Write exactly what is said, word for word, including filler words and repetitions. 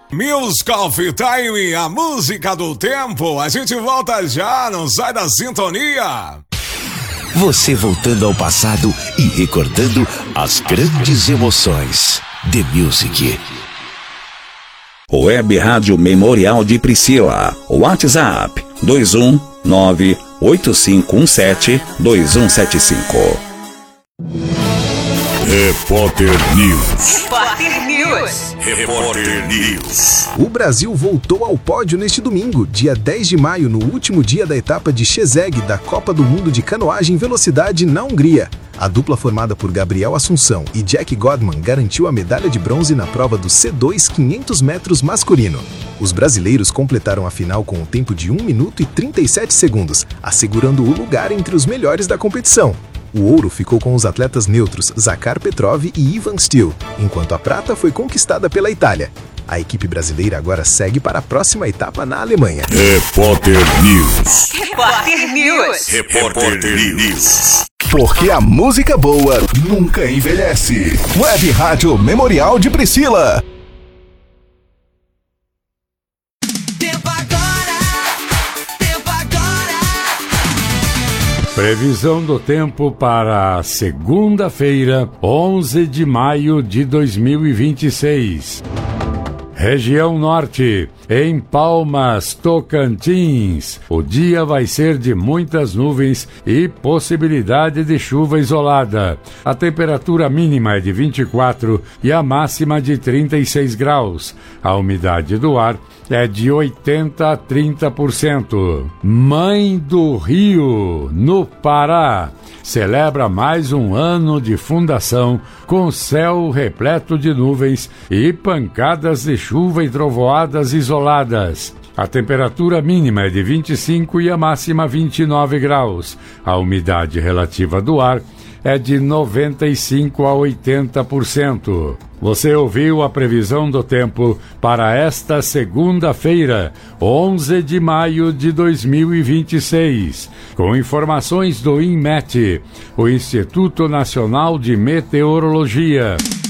Music of Time, a música do tempo. A gente volta já, não sai da sintonia. Você voltando ao passado e recordando as grandes emoções. The Music. Web Rádio Memorial de Priscila. WhatsApp dois um nove oito cinco um sete dois um sete cinco. Repórter News. Repórter News. Repórter News. O Brasil voltou ao pódio neste domingo, dia dez de maio, no último dia da etapa de Szeged da Copa do Mundo de Canoagem Velocidade na Hungria. A dupla formada por Gabriel Assunção e Jack Godman garantiu a medalha de bronze na prova do C dois quinhentos metros masculino. Os brasileiros completaram a final com um tempo de um minuto e trinta e sete segundos, assegurando o lugar entre os melhores da competição. O ouro ficou com os atletas neutros Zakhar Petrov e Ivan Stiel, enquanto a prata foi conquistada pela Itália. A equipe brasileira agora segue para a próxima etapa na Alemanha. Repórter News. Repórter News. Repórter News. Porque a música boa nunca envelhece. Web Rádio Memorial de Priscila. Previsão do tempo para segunda-feira, onze de maio de dois mil e vinte e seis. Região Norte, em Palmas, Tocantins, o dia vai ser de muitas nuvens e possibilidade de chuva isolada. A temperatura mínima é de vinte e quatro e a máxima de trinta e seis graus. A umidade do ar é de oitenta a trinta por cento. Mãe do Rio, no Pará, celebra mais um ano de fundação com céu repleto de nuvens e pancadas de chuva e trovoadas isoladas. A temperatura mínima é de vinte e cinco e a máxima vinte e nove graus. A umidade relativa do ar é de noventa e cinco a oitenta por cento. Você ouviu a previsão do tempo para esta segunda-feira, onze de maio de dois mil e vinte e seis, com informações do INMET, o Instituto Nacional de Meteorologia.